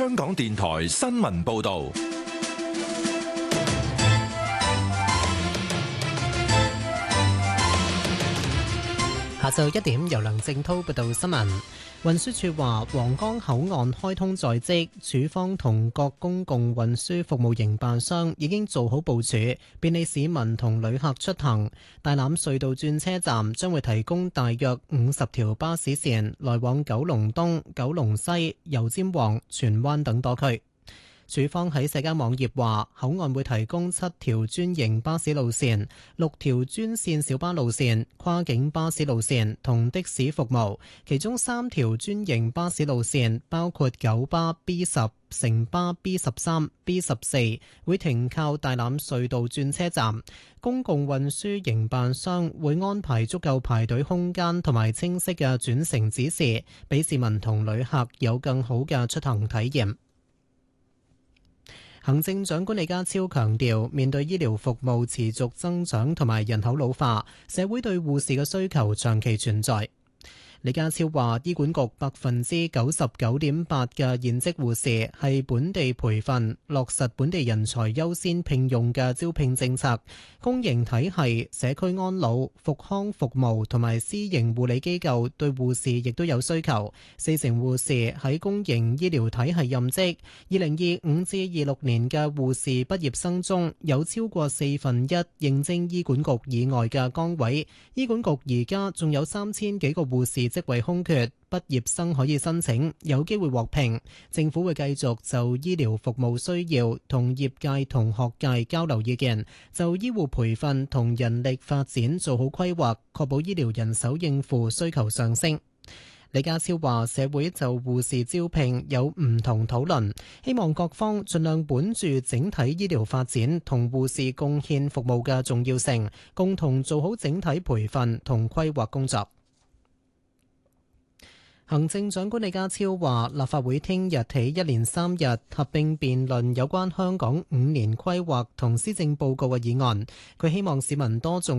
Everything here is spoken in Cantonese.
香港電台新聞報道。 下晝1點，由梁正濤報道新聞。運輸署話，皇崗口岸開通在即，署方同各公共運輸服務營辦商已經做好部署，便利市民同旅客出行。大欖隧道轉車站將會提供大約50條巴士線，來往九龍東、九龍西、油尖旺、荃灣等多區。署方喺社交網頁話，口岸會提供7條專營巴士路線、6條專線小巴路線、跨境巴士路線同的士服務，其中3條專營巴士路線包括九巴 B10、城巴 B13、B14 會停靠大欖隧道轉車站。公共運輸營辦商會安排足夠排隊空間同埋清晰嘅轉乘指示，俾市民同旅客有更好嘅出行體驗。行政長官李家超強調，面對醫療服務持續增長同埋人口老化，社會對護士嘅需求長期存在。李家超話，醫管局99.8%嘅現職護士係本地培訓，落實本地人才優先聘用嘅招聘政策。公營體系、社區安老、復康服務同埋私營護理機構對護士亦都有需求。40%護士喺公營醫療體系任職。2025至26年嘅護士畢業生中，有超過1/4應徵醫管局以外嘅崗位。醫管局而家仲有3000幾個護士職位空缺，畢業生可以申請，有機會獲聘。政府會繼續就醫療服務需要同業界同學界交流意見，就醫護培訓同人力發展做好規劃，確保醫療人手應付需求上升。李家超話，社會就護士招聘有唔同討論，希望各方盡量本住整體醫療發展同護士貢獻服務嘅重要性，共同做好整體培訓同規劃工作。行政長官李家超話，立法會聽日起1連3日合併辯論有關香港5年規劃同施政報告嘅議案。佢希望市民多重